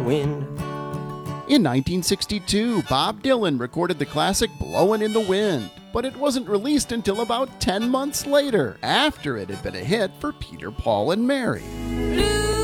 wind. In 1962, Bob Dylan recorded the classic Blowin' in the Wind, but it wasn't released until about 10 months later, after it had been a hit for Peter, Paul, and Mary.